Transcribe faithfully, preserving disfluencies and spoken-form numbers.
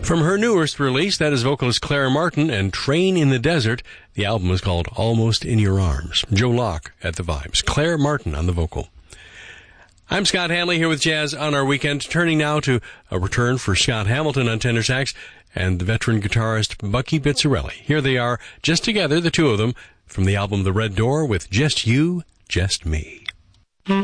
From her newest release, that is vocalist Claire Martin and Train in the Desert. The album is called Almost in Your Arms. Joe Locke at the vibes. Claire Martin on the vocal. I'm Scott Hanley here with Jazz on Our Weekend, turning now to a return for Scott Hamilton on tenor sax and the veteran guitarist Bucky Bizzarelli. Here they are, just together, the two of them, from the album The Red Door with Just You, Just Me.